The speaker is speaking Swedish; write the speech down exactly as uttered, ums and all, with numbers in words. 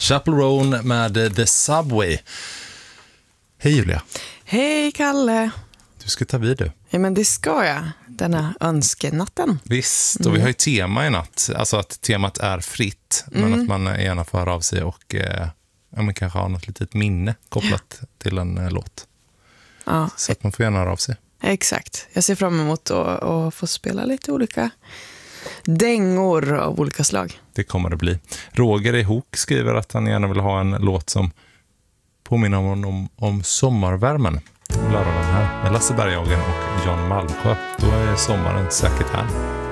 Chaperone med The Subway. Hej Julia. Hej Kalle. Du ska ta vid du. Ja, men det ska jag. Denna önskenatten. Visst, och mm. vi har ju tema i natt. Alltså att temat är fritt. Men mm. att man gärna får höra av sig och eh, ja, man kanske har något litet minne kopplat ja. till en eh, låt. Ja. Så att man får gärna höra av sig. Exakt. Jag ser fram emot att, att få spela lite olika dängor av olika slag. Det kommer det bli. Roger i Hok skriver att han gärna vill ha en låt som påminner om, om, om sommarvärmen. Lära den här med Lasse Berghagen och Jan Malmsjö. Då är sommaren säkert här.